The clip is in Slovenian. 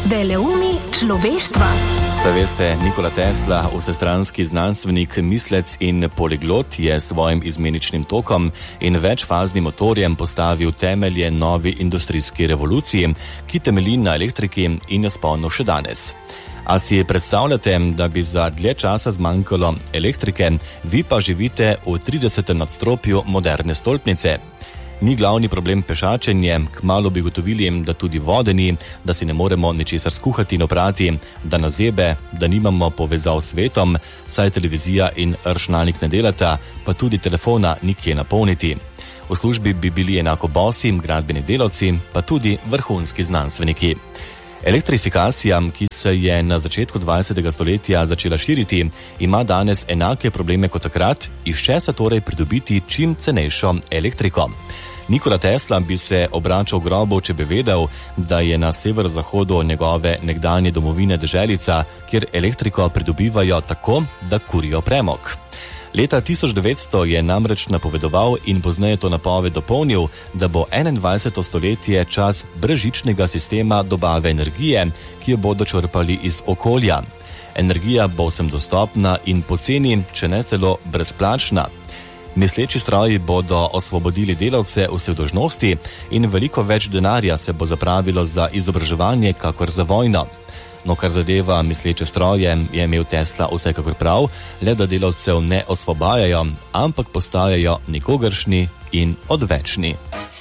Veleumi človeštva. Saj veste, Nikola Tesla, vsestranski znanstvenik, mislec in poliglot, je s svojim izmeničnim tokom in večfaznim motorjem postavil temelje novi industrijski revoluciji, ki temelji na elektriki in jo spolno še danes. A si predstavljate, da bi za dlje časa zmanjkalo elektrike, vi pa živite v 30. nadstropju moderne stolpnice? Ni glavni problem pešačenje, kmalu bi gotovili, da tudi vode ni, da si ne moremo ničesar skuhati in oprati, da nas jebe, da nimamo povezav s svetom, saj televizija in računalnik ne delata, pa tudi telefona nikje napolniti. V službi bi bili enako bosi, gradbeni delavci, pa tudi vrhunski znanstveniki. Elektrifikacija, ki se je na začetku 20. stoletja začela širiti, ima danes enake probleme kot takrat, iz česa torej pridobiti čim cenejšo elektriko. Nikola Tesla bi se obračal v grobu, če bi vedel, da je na severozahodu njegove nekdanje domovine deželica, kjer elektriko pridobivajo tako, da kurijo premog. Leta 1900 je namreč napovedoval in pozneje to napoved dopolnil, da bo 21. stoletje čas brezžičnega sistema dobave energije, ki jo bodo črpali iz okolja. Energija bo vsem dostopna in poceni, če ne celo brezplačna. Misleči stroji bodo osvobodili delavce vseh dolžnosti in veliko več denarja se bo zapravilo za izobraževanje kakor za vojno. No, kar zadeva misleče stroje, je imel Tesla vsekakor prav, le da delavcev ne osvobajajo, ampak postajajo nikogaršni in odvečni.